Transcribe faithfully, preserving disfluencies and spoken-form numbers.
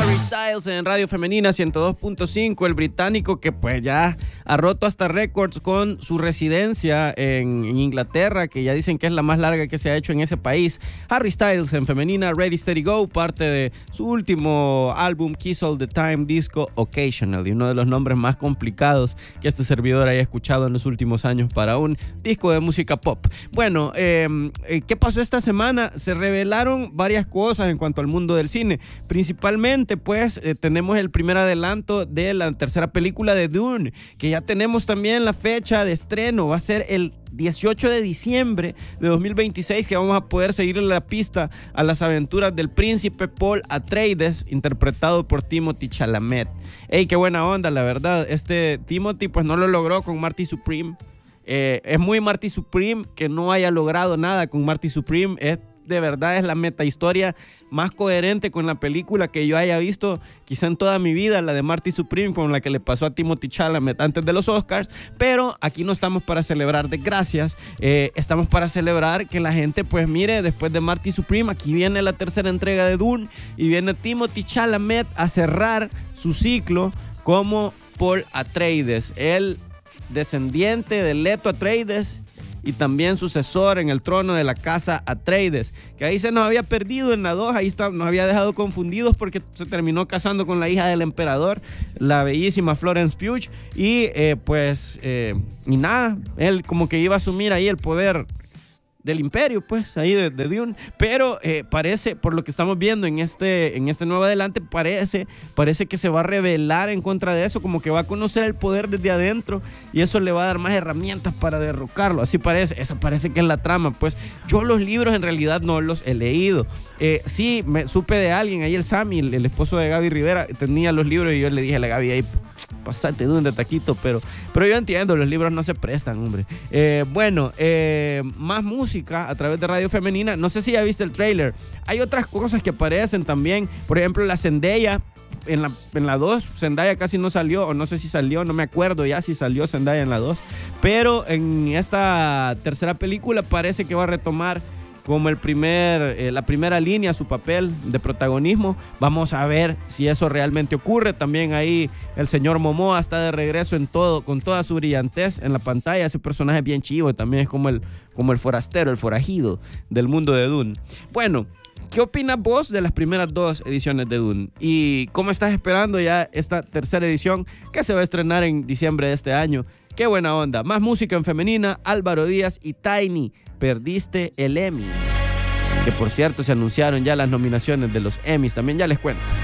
Harry Styles en Radio Femenina ciento dos punto cinco, el británico que pues ya ha roto hasta récords con su residencia en, en Inglaterra, que ya dicen que es la más larga que se ha hecho en ese país. Harry Styles en Femenina, Ready Steady Go, parte de su último álbum Kiss All the Time Disco Occasionally, uno de los nombres más complicados que este servidor haya escuchado en los últimos años para un disco de música pop. Bueno, eh, ¿qué pasó esta semana? Se revelaron varias cosas en cuanto al mundo del cine. Principalmente, pues, eh, tenemos el primer adelanto de la tercera película de Dune, que ya tenemos también la fecha de estreno. Va a ser el dieciocho de diciembre de dos mil veintiséis, que vamos a poder seguirle la pista a las aventuras del príncipe Paul Atreides, interpretado por Timothée Chalamet. Ey, qué buena onda, la verdad. Este Timothy, pues, no lo logró con Marty Supreme. Eh, es muy Marty Supreme que no haya logrado nada con Marty Supreme. Es de verdad es la metahistoria más coherente con la película que yo haya visto quizá en toda mi vida, la de Marty Supreme, con la que le pasó a Timothée Chalamet antes de los Oscars. Pero aquí no estamos para celebrar desgracias, eh, estamos para celebrar que la gente, pues mire, después de Marty Supreme, aquí viene la tercera entrega de Dune y viene Timothée Chalamet a cerrar su ciclo como Paul Atreides, el descendiente de Leto Atreides y también sucesor en el trono de la casa Atreides, que ahí se nos había perdido en la dos, ahí está, nos había dejado confundidos porque se terminó casando con la hija del emperador, la bellísima Florence Pugh, y eh, pues, eh, y nada, él como que iba a asumir ahí el poder del imperio, pues, ahí de, de Dune, pero eh, parece, por lo que estamos viendo en este, en este nuevo adelante, parece, parece que se va a rebelar en contra de eso, como que va a conocer el poder desde adentro y eso le va a dar más herramientas para derrocarlo, así parece, esa parece que es la trama, pues. Yo los libros en realidad no los he leído, eh, sí, me supe de alguien, ahí el Sammy, el, el esposo de Gaby Rivera, tenía los libros y yo le dije a la Gaby, ahí, pasate Dune de taquito, pero, pero yo entiendo, los libros no se prestan, hombre. Eh, bueno, eh, más música a través de Radio Femenina. No sé si ya viste el trailer. Hay otras cosas que aparecen también. Por ejemplo, la Zendaya. En la, en la dos, Zendaya casi no salió, o no sé si salió, no me acuerdo ya si salió Zendaya en la dos. Pero en esta tercera película parece que va a retomar como el primer, eh, la primera línea, su papel de protagonismo. Vamos a ver si eso realmente ocurre. También ahí el señor Momoa está de regreso en todo, con toda su brillantez en la pantalla. Ese personaje es bien chivo, también es como el, como el forastero, el forajido del mundo de Dune. Bueno, ¿qué opinas vos de las primeras dos ediciones de Dune? ¿Y cómo estás esperando ya esta tercera edición que se va a estrenar en diciembre de este año? ¡Qué buena onda! Más música en Femenina, Álvaro Díaz y Tiny, Perdiste el Emmy. Que por cierto se anunciaron ya las nominaciones de los Emmys, también ya les cuento.